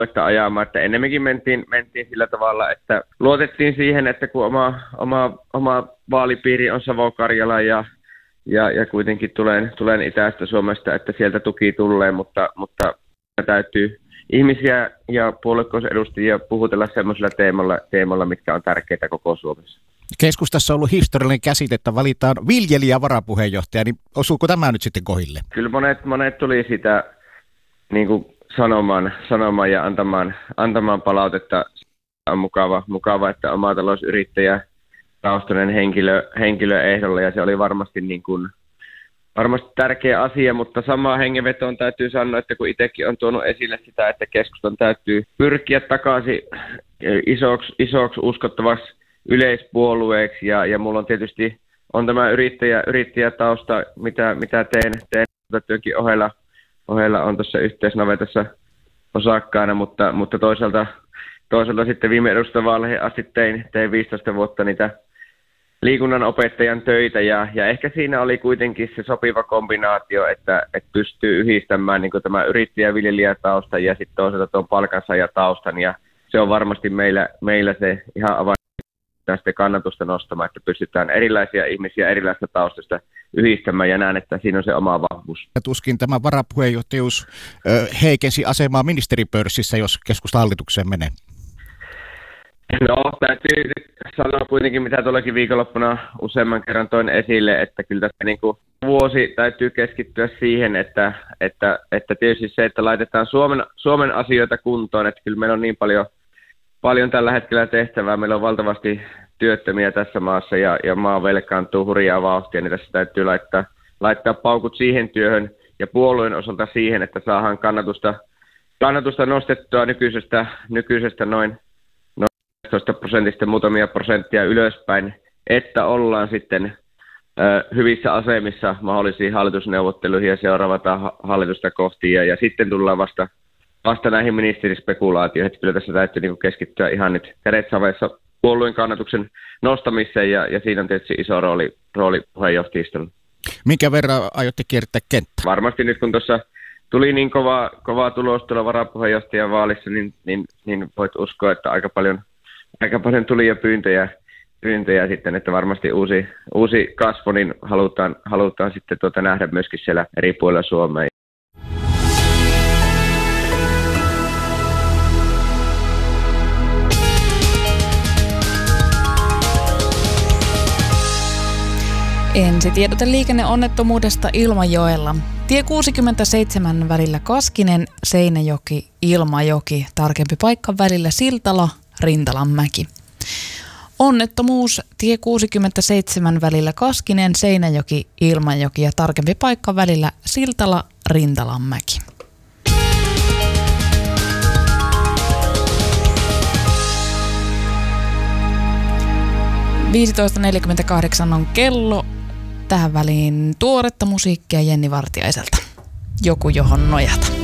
ajamaan, että ennemminkin mentiin sillä tavalla, että luotettiin siihen, että kun oma vaalipiiri on Savo-Karjala ja kuitenkin tulen Itäistä Suomesta, että sieltä tuki tulee, mutta täytyy ihmisiä ja puoluekokousedustajia puhutella semmoisilla teemoilla, mitkä on tärkeitä koko Suomessa. Keskustassa on ollut historiallinen käsite, että valitaan viljelijä varapuheenjohtaja, niin osuuko tämä nyt sitten kohdille? Kyllä monet tuli sitä niin kuin sanomaan ja antamaan palautetta. On mukava, että oma talousyrittäjä taustainen henkilö ehdolla, ja se oli varmasti tärkeä asia, mutta samaan hengenvetoon täytyy sanoa, että kun itsekin on tuonut esille sitä, että keskustan täytyy pyrkiä takaisin isoksi uskottavaksi yleispuolueeksi, ja mulla on tietysti tämä yrittäjätausta, mitä teen työkin ohella on tuossa yhteisnavetassa osakkaana, mutta toisaalta sitten viime eduskuntavaaleihin asti tein 15 vuotta niitä liikunnan opettajan töitä, ja ehkä siinä oli kuitenkin se sopiva kombinaatio, että pystyy yhdistämään niin kuin tämä yrittäjä-viljelijätaustan ja sitten toisaalta tuon palkansaajataustan, ja se on varmasti meillä se ihan avain tästä kannatusta nostamaan, että pystytään erilaisia ihmisiä erilaisista taustasta yhdistämään, ja näen, että siinä on se oma vahvuus. Tuskin tämä varapuheenjohtajuus heikensi asemaa ministeripörssissä, jos keskusta hallitukseen menee. No, täytyy sanoa kuitenkin, mitä tuollakin viikonloppuna useamman kerran toin esille, että kyllä tässä niin kuin vuosi täytyy keskittyä siihen, että tietysti se, että laitetaan Suomen asioita kuntoon, että kyllä meillä on niin paljon tällä hetkellä tehtävää, meillä on valtavasti työttömiä tässä maassa ja maa velkaantuu hurjaa vauhtia, niin tässä täytyy laittaa paukut siihen työhön ja puolueen osalta siihen, että saadaan kannatusta nostettua nykyisestä noin 15% muutamia prosenttia ylöspäin, että ollaan sitten hyvissä asemissa mahdollisiin hallitusneuvotteluihin ja seuraavata hallitusta kohti, ja sitten tullaan vasta näihin ministerispekulaatioihin, että kyllä tässä täytyy niin keskittyä ihan nyt kädet savessa puolueen kannatuksen nostamiseen, ja siinä on tietysti iso rooli puheenjohtajistolla. Minkä verran aiotte kiertää kenttää? Varmasti nyt kun tuossa tuli niin kova tulos tuolla varapuheenjohtajan vaalissa, niin voit uskoa, että aika paljon tuli jo pyyntöjä sitten, että varmasti uusi kasvo, niin halutaan sitten nähdä myöskin siellä eri puolilla Suomea. Ensitiedote liikenneonnettomuudesta Ilmajoella. Tie 67 välillä Kaskinen, Seinäjoki, Ilmajoki. Tarkempi paikka välillä Siltala, Rintalanmäki. Onnettomuus tie 67 välillä Kaskinen, Seinäjoki, Ilmajoki ja tarkempi paikka välillä Siltala, Rintalanmäki. (15.48) on kello. Tähän väliin tuoretta musiikkia Jenni Vartiaiselta. Joku johon nojata.